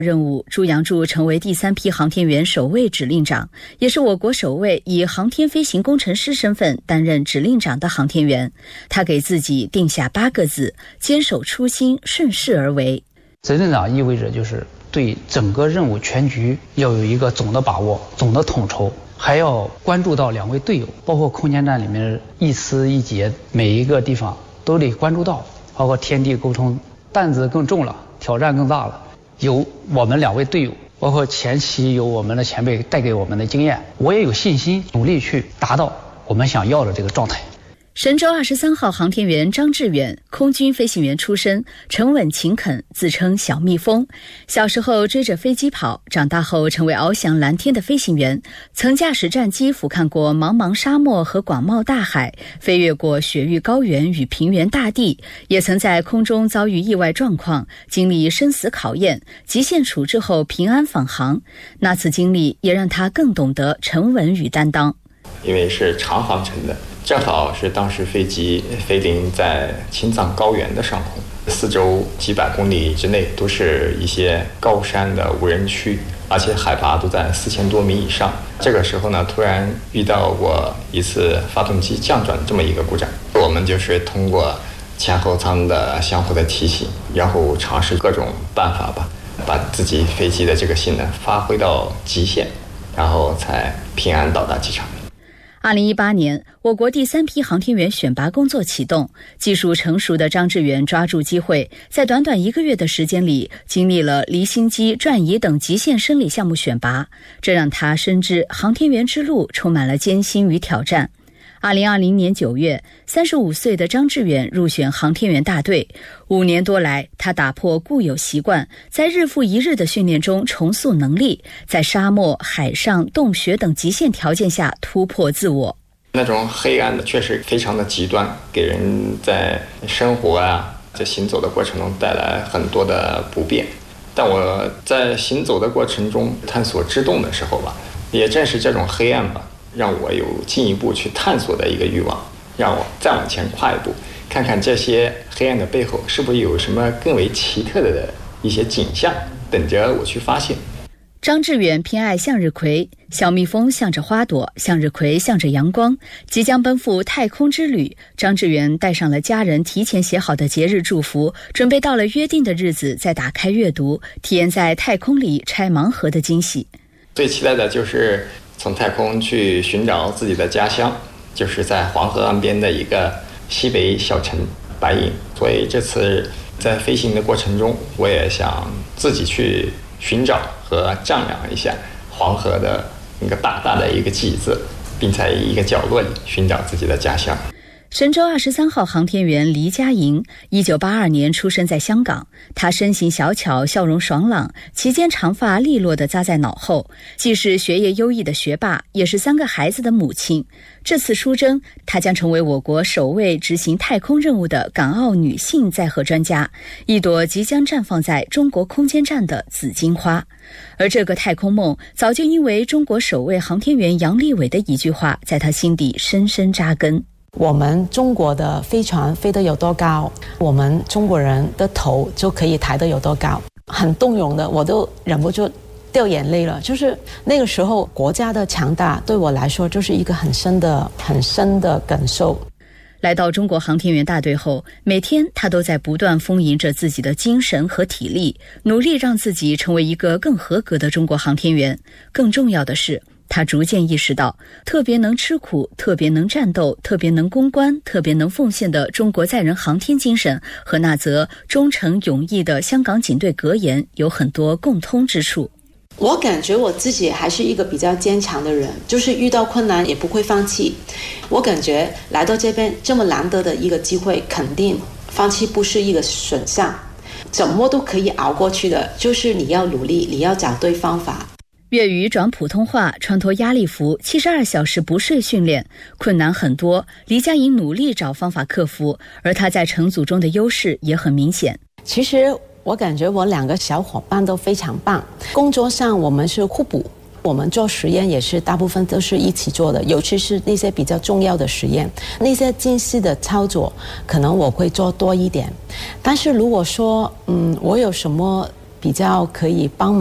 任务，朱杨柱成为第3批航天员首位指令长，也是我国首位以航天飞行工程师身份担任指令长的航天员。他给自己定下8个字：坚守初心，顺势而为。 指令长意味着就是对整个任务全局要有一个总的把握、总的统筹，还要关注到2位队友，包括空间站里面一丝一节，每一个地方都得关注到，包括天地沟通，担子更重了，挑战更大了。有我们2位队友，包括前期有我们的前辈带给我们的经验，我也有信心努力去达到我们想要的这个状态。 神舟23号航天员张志远，空军飞行员出身，沉稳勤恳，自称小蜜蜂。小时候追着飞机跑，长大后成为翱翔蓝天的飞行员，曾驾驶战机俯瞰过茫茫沙漠和广袤大海，飞越过雪域高原与平原大地，也曾在空中遭遇意外状况，经历生死考验，极限处置后平安返航。那次经历也让他更懂得沉稳与担当。 因为是长航程的，正好是当时飞机飞临在青藏高原的上空，四周几百公里之内都是一些高山的无人区，而且海拔都在4000多米以上。这个时候呢，突然遇到过一次发动机降转这么一个故障，我们就是通过前后舱的相互的提醒，然后尝试各种办法吧，把自己飞机的这个性能发挥到极限，然后才平安到达机场。 2018年，我国第3批航天员选拔工作启动，技术成熟的张志远抓住机会，在短短1个月的时间里，经历了离心机、转移等极限生理项目选拔，这让他深知航天员之路充满了艰辛与挑战。2020年9月，35岁的张志远入选航天员大队。5年多来，他打破固有习惯，在日复一日的训练中重塑能力，在沙漠、海上、洞穴等极限条件下突破自我。 那种黑暗的确实非常的极端，给人在生活这行走的过程中带来很多的不便。但我在行走的过程中探索之动的时候吧，也正是这种黑暗吧，让我有进一步去探索的一个欲望，让我再往前跨一步，看看这些黑暗的背后是不是有什么更为奇特的一些景象等着我去发现。 张志远偏爱向日葵，小蜜蜂向着花朵，向日葵向着阳光。即将奔赴太空之旅，张志远带上了家人提前写好的节日祝福，准备到了约定的日子再打开阅读，体验在太空里拆盲盒的惊喜。 最期待的就是从太空去寻找自己的家乡，就是在黄河岸边的一个西北小城白银。所以这次在飞行的过程中，我也想自己去寻找和丈量一下黄河的一个大大的一个记忆字，并在一个角落里寻找自己的家乡。 神舟23号航天员黎佳莹，1982年出生在香港。她身形小巧，笑容爽朗，齐肩长发利落地扎在脑后，既是学业优异的学霸，也是3个孩子的母亲。这次出征，她将成为我国首位执行太空任务的港澳女性载荷专家，一朵即将绽放在中国空间站的紫荆花。而这个太空梦，早就因为中国首位航天员杨利伟的一句话，在她心底深深扎根。 我们中国的飞船飞得有多高，我们中国人的头就可以抬得有多高，很动容的，我都忍不住掉眼泪了。就是那个时候国家的强大对我来说就是一个很深的感受。 来到中国航天员大队后，每天他都在不断丰盈着自己的精神和体力，努力让自己成为一个更合格的中国航天员。更重要的是，他逐渐意识到，特别能吃苦、特别能战斗、特别能攻关、特别能奉献的中国载人航天精神和那则忠诚勇毅的香港警队格言有很多共通之处。 我感觉我自己还是一个比较坚强的人，就是遇到困难也不会放弃。我感觉来到这边这么难得的一个机会，肯定放弃不是一个选项，怎么都可以熬过去的，就是你要努力，你要找对方法。 粤语转普通话，穿脱压力服，72小时不睡训练，困难很多，黎佳莹努力找方法克服，而她在成组中的优势也很明显。 其实我感觉我2个小伙伴都非常棒，工作上我们是互补，我们做实验也是大部分都是一起做的，尤其是那些比较重要的实验，那些精细的操作可能我会做多一点。但是如果说我有什么比较可以帮忙